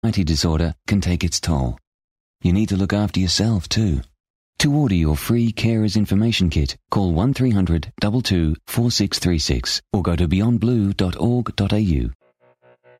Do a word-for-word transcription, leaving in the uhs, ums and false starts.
anxiety disorder can take its toll. You need to look after yourself too. To order your free Carers Information Kit, call one three hundred, two two, four six three six or go to beyond blue dot org dot a u.